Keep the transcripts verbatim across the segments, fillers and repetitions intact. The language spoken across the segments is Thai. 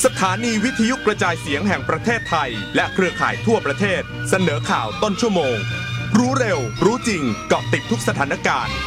สถานีวิทยุกระจายเสียงแห่งประเทศไทยและเครือข่ายทั่วประเทศเสนอข่าวต้นชั่วโมงรู้เร็วรู้จริงเกาะติดทุกสถานการณ์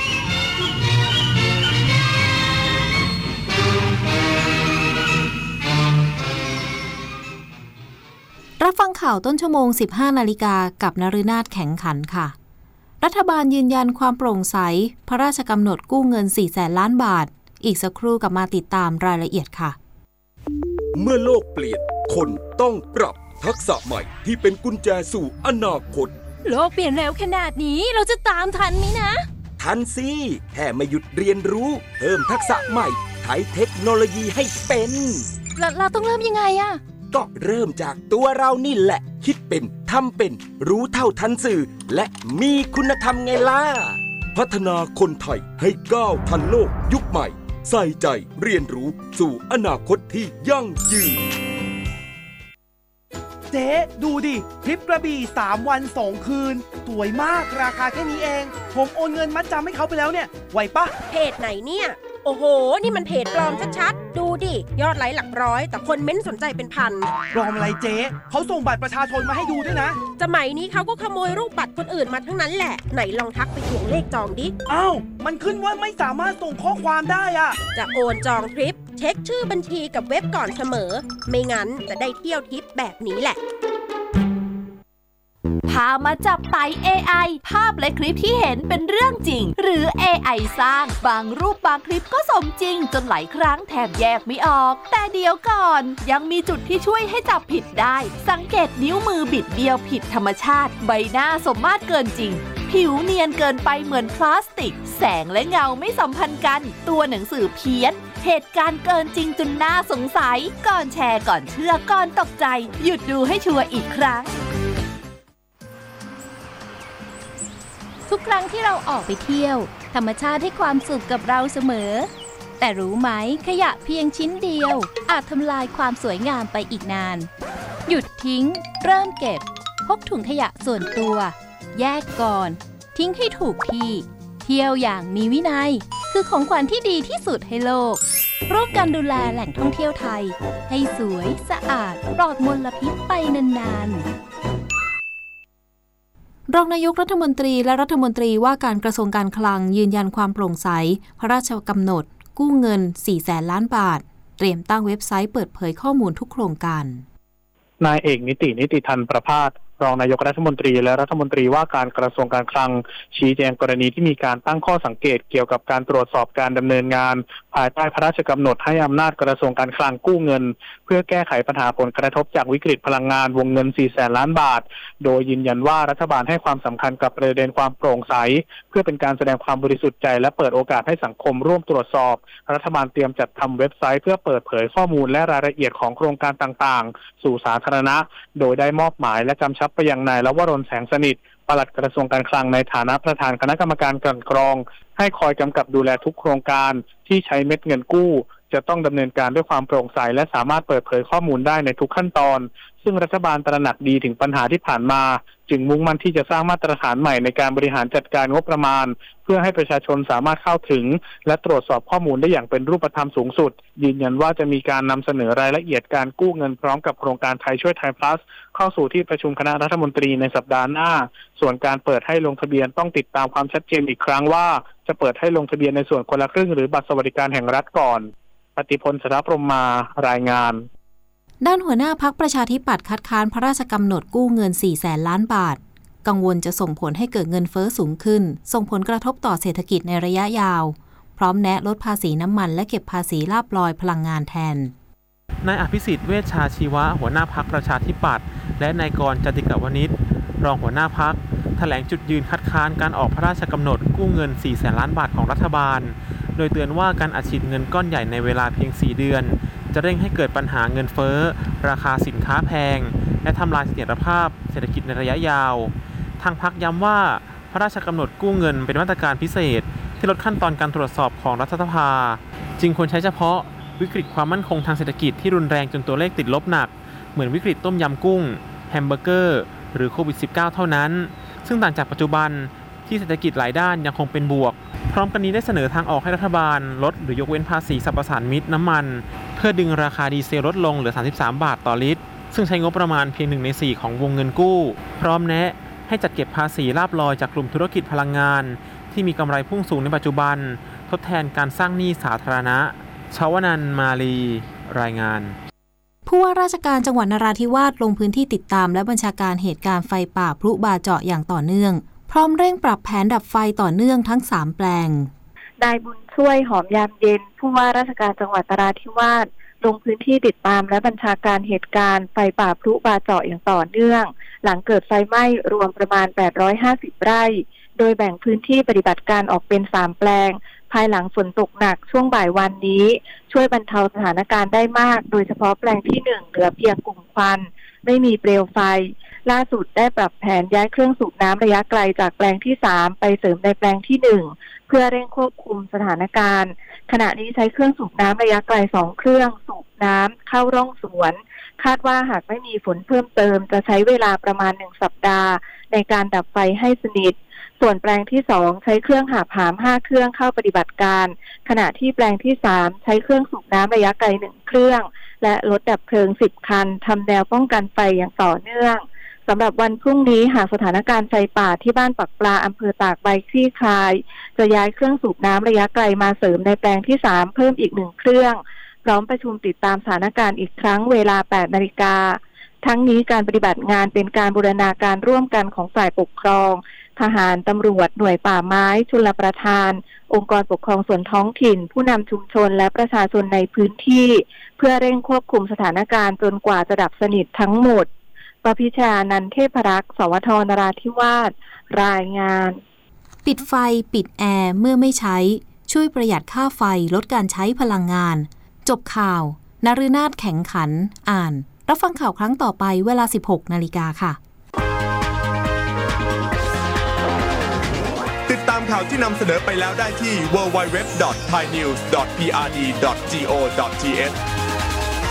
รับฟังข่าวต้นชั่วโมง สิบห้านาฬิกา กับนฤนาถแข็งขันค่ะรัฐบาลยืนยันความโปร่งใสพระราชกำหนดกู้เงิน สี่แสนล้านบาทอีกสักครู่กลับมาติดตามรายละเอียดค่ะเมื่อโลกเปลี่ยนคนต้องปรับทักษะใหม่ที่เป็นกุญแจสู่อนาคตโลกเปลี่ยนเร็วขนาดนี้เราจะตามทันไหมนะทันสิแค่ไม่หยุดเรียนรู้เพิ่มทักษะใหม่ใช้เทคโนโลยีให้เป็นเราเราต้องเริ่มยังไงอะก็เริ่มจากตัวเรานี่แหละคิดเป็นทำเป็นรู้เท่าทันสื่อและมีคุณธรรมไงล่ะพัฒนาคนไทยให้ก้าวทันโลกยุคใหม่ใส่ใจเรียนรู้สู่อนาคตที่ยั่งยืนเจ๊ดูดิทริปกระบี่สามวันสองคืนสวยมากราคาแค่นี้เองผมโอนเงินมัดจำให้เขาไปแล้วเนี่ยไหวปะเพจไหนเนี่ยโอ้โหนี่มันเพจปลอมชัดๆดูดิยอดไลค์หลักร้อยแต่คนเม้นสนใจเป็นพันปลอมอะไรเจ๊เขาส่งบัตรประชาชนมาให้ดูด้วยนะสมัยนี้เขาก็ขโมยรูปบัตรคนอื่นมาทั้งนั้นแหละไหนลองทักไปทวงเลขจองดิอ้าวมันขึ้นว่าไม่สามารถส่งข้อความได้อะจะโอนจองทริปเช็คชื่อบัญชีกับเว็บก่อนเสมอไม่งั้นจะได้เที่ยวทริปแบบนี้แหละพามาจับไต่ เอ ไอ ภาพและคลิปที่เห็นเป็นเรื่องจริงหรือ เอ ไอ สร้างบางรูปบางคลิปก็สมจริงจนหลายครั้งแทบแยกไม่ออกแต่เดี๋ยวก่อนยังมีจุดที่ช่วยให้จับผิดได้สังเกตนิ้วมือบิดเบี้ยวผิดธรรมชาติใบหน้าสมมาตรเกินจริงผิวเนียนเกินไปเหมือนพลาสติกแสงและเงาไม่สัมพันธ์กันตัวหนังสือเพี้ยนเหตุการณ์เกินจริงจนน่าสงสัยก่อนแชร์ก่อนเชื่อก่อนตกใจหยุดดูให้ชัวร์อีกครั้งทุกครั้งที่เราออกไปเที่ยวธรรมชาติให้ความสุขกับเราเสมอแต่รู้ไหมขยะเพียงชิ้นเดียวอาจทำลายความสวยงามไปอีกนานหยุดทิ้งเริ่มเก็บพกถุงขยะส่วนตัวแยกก่อนทิ้งให้ถูกที่เที่ยวอย่างมีวินัยคือของขวัญที่ดีที่สุดให้โลกร่วมกันดูแลแหล่งท่องเที่ยวไทยให้สวยสะอาดปลอดมลพิษไปนานๆรองนายกรัฐมนตรีและรัฐมนตรีว่าการกระทรวงการคลังยืนยันความโปร่งใสพระราชกำหนดกู้เงิน สี่แสนล้านบาทเตรียมตั้งเว็บไซต์เปิดเผยข้อมูลทุกโครงการนายเอกนิตินิติธรประภาสรองนายกรัฐมนตรีและรัฐมนตรีว่าการกระทรวงการคลังชี้แจงกรณีที่มีการตั้งข้อสังเกตเกี่ยวกับการตรวจสอบการดำเนินงานภายใต้พระราชกำหนดให้อำนาจกระทรวงการคลังกู้เงินเพื่อแก้ไขปัญหาผลกระทบจากวิกฤตพลังงานวงเงิน สี่แสนล้านบาทโดยยืนยันว่ารัฐบาลให้ความสำคัญกับประเด็นความโปร่งใสเพื่อเป็นการแสดงความบริสุทธิ์ใจและเปิดโอกาสให้สังคมร่วมตรวจสอบรัฐบาลเตรียมจัดทำเว็บไซต์เพื่อเปิดเผยข้อมูลและรายละเอียดของโครงการต่างๆสู่สาธารณะโดยได้มอบหมายและกำชับไปยังนายลวรนแสงสนิทปลัดกระทรวงการคลังในฐานะประธานคณะกรรมการกลั่นกรองให้คอยกำกับดูแลทุกโครงการที่ใช้เม็ดเงินกู้จะต้องดำเนินการด้วยความโปร่งใสและสามารถเปิดเผยข้อมูลได้ในทุกขั้นตอนซึ่งรัฐบาลตระหนักดีถึงปัญหาที่ผ่านมาจึงมุ่งมั่นที่จะสร้างมาตรฐานใหม่ในการบริหารจัดการงบประมาณเพื่อให้ประชาชนสามารถเข้าถึงและตรวจสอบข้อมูลได้อย่างเป็นรูปธรรมสูงสุดยืนยันว่าจะมีการนำเสนอรายละเอียดการกู้เงินพร้อมกับโครงการไทยช่วยไทย plus เข้าสู่ที่ประชุมคณะรัฐมนตรีในสัปดาห์หน้าส่วนการเปิดให้ลงทะเบียนต้องติดตามความชัดเจนอีกครั้งว่าจะเปิดให้ลงทะเบียนในส่วนคนละครึ่งหรือบัตรสวัสดิการแห่งรัฐก่อนปฏิพล สรพรหมมารายงานด้านหัวหน้าพรรคประชาธิปัตย์คัดค้านพระราชกำหนดกู้เงิน สี่แสนล้านบาทกังวลจะส่งผลให้เกิดเงินเฟ้อสูงขึ้นส่งผลกระทบต่อเศรษฐกิจในระยะยาวพร้อมแนะลดภาษีน้ำมันและเก็บภาษีลาภลอยพลังงานแทนนายอภิสิทธิ์เวชชาชีวะหัวหน้าพรรคประชาธิปัตย์และนายกรณ์จติกวณิชรองหัวหน้าพรรคแถลงจุดยืนคัดค้านการออกพระราชกำหนดกู้เงิน สี่แสนล้านบาทของรัฐบาลโดยเตือนว่าการอัดฉีดเงินก้อนใหญ่ในเวลาเพียงสี่เดือนจะเร่งให้เกิดปัญหาเงินเฟ้อราคาสินค้าแพงและทำลายเสถียรภาพเศรษฐกิจในระยะยาวทางพรรคย้ำว่าพระราชกำหนดกู้เงินเป็นมาตรการพิเศษที่ลดขั้นตอนการตรวจสอบของรัฐสภาจึงควรใช้เฉพาะวิกฤตความมั่นคงทางเศรษฐกิจที่รุนแรงจนตัวเลขติดลบหนักเหมือนวิกฤตต้มยำกุ้งแฮมเบอร์เกอร์หรือโควิด สิบเก้า เท่านั้นซึ่งต่างจากปัจจุบันที่เศรษฐกิจหลายด้านยังคงเป็นบวกพร้อมกันนี้ได้เสนอทางออกให้รัฐบาลลดหรือยกเว้นภาษีสรรพสามิตน้ำมันเพื่อดึงราคาดีเซลลดลงเหลือสามสิบสามบาทต่อลิตรซึ่งใช้งบประมาณเพียงหนึ่งในสี่ของวงเงินกู้พร้อมแนะให้จัดเก็บภาษีลาภลอยจากกลุ่มธุรกิจพลังงานที่มีกำไรพุ่งสูงในปัจจุบันทดแทนการสร้างหนี้สาธารณะชวนันท์มาลีรายงานผู้ว่าราชการจังหวัดนราธิวาสลงพื้นที่ติดตามและบัญชาการเหตุการณ์ไฟป่าพลุบาเจาะอย่างต่อเนื่องพร้อมเร่งปรับแผนดับไฟต่อเนื่องทั้งสามแปลงนายบุญช่วยหอมยามเย็นผู้ว่าราชการจังหวัดนราธิวาสลงพื้นที่ติดตามและบัญชาการเหตุการณ์ไฟป่าพลุบาเจาะอย่างต่อเนื่องหลังเกิดไฟไหม้รวมประมาณแปดร้อยห้าสิบไร่โดยแบ่งพื้นที่ปฏิบัติการออกเป็นสามแปลงภายหลังฝนตกหนักช่วงบ่ายวันนี้ช่วยบรรเทาสถานการณ์ได้มากโดยเฉพาะแปลงที่หนึ่งเหลือเพียงกลุ่มควันไม่มีเปลวไฟล่าสุดได้ปรับแผนย้ายเครื่องสูบน้ำระยะไกลจากแปลงที่สามไปเสริมในแปลงที่หนึ่งเพื่อเร่งควบคุมสถานการณ์ขณะนี้ใช้เครื่องสูบน้ำระยะไกลสองเครื่องสูบน้ำเข้าร่องสวนคาดว่าหากไม่มีฝนเพิ่มเติมจะใช้เวลาประมาณหนึ่งสัปดาห์ในการดับไฟให้สนิทส่วนแปลงที่สองใช้เครื่องหาบหามห้าเครื่องเข้าปฏิบัติการขณะที่แปลงที่สามใช้เครื่องสูบน้ำระยะไกลหนึ่งเครื่องและรถดับเพลิงสิบคันทำแนวป้องกันไฟอย่างต่อเนื่องสำหรับวันพรุ่งนี้หากสถานการณ์ไฟป่าที่บ้านปักปลาอำเภอตากใบคลี่คลายจะย้ายเครื่องสูบน้ำระยะไกลมาเสริมในแปลงที่สามเพิ่มอีกหนึ่งเครื่องพร้อมประชุมติดตามสถานการณ์อีกครั้งเวลา แปดนาฬิกาทั้งนี้การปฏิบัติงานเป็นการบูรณาการร่วมกันของฝ่ายปกครองทหารตำรวจหน่วยป่าไม้ชลประทานองค์กรปกครองส่วนท้องถิ่นผู้นำชุมชนและประชาชนในพื้นที่เพื่อเร่งควบคุมสถานการณ์จนกว่าจะดับสนิททั้งหมดประพิชานันเทพรักษ์สวทนราธิวาสรายงานปิดไฟปิดแอร์เมื่อไม่ใช้ช่วยประหยัดค่าไฟลดการใช้พลังงานจบข่าวนฤนาถแข็งขันอ่านรับฟังข่าวครั้งต่อไปเวลา สิบหกนาฬิกาค่ะติดตามข่าวที่นำเสนอไปแล้วได้ที่ ดับเบิลยู ดับเบิลยู ดับเบิลยู ดอท ไทยนิวส์ ดอท พี อาร์ ดี ดอท จี โอ ดอท ที เอช